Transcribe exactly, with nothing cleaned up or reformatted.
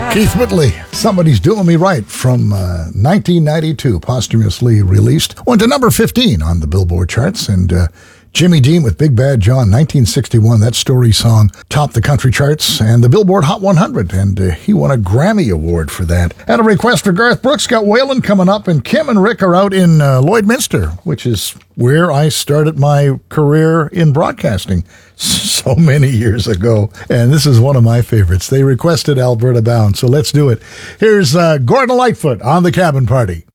Keith Whitley, Somebody's Doing Me Right, from uh, nineteen ninety-two, posthumously released. Went to number fifteen on the Billboard charts, and uh, Jimmy Dean with Big Bad John, nineteen sixty-one, that story song topped the country charts and the Billboard Hot one hundred, and uh, he won a Grammy Award for that. And a request for Garth Brooks, got Waylon coming up, and Kim and Rick are out in uh, Lloydminster, which is where I started my career in broadcasting so many years ago. And this is one of my favorites. They requested Alberta Bound, so let's do it. Here's uh, Gordon Lightfoot on The Cabin Party.